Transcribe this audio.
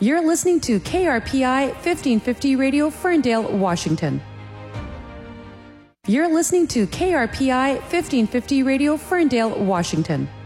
You're listening to KRPI 1550 Radio, Ferndale, Washington. You're listening to KRPI 1550 Radio, Ferndale, Washington.